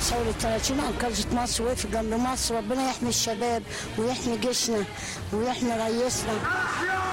ثورة 30 أنقذت مصر، وقفت جنب مصر. ربنا يحمي الشباب ويحمي جيشنا ويحمي رئيسنا.